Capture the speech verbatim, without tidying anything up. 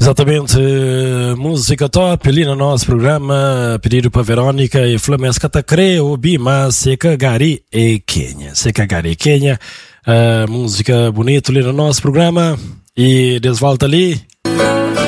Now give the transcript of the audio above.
Exatamente, música top ali no nosso programa, pedido para Verônica e Flamengo Catacre, Obima, Seca Gari e Kenya. Seca Gari e Kenya, uh, música bonita ali no nosso programa e desvolta ali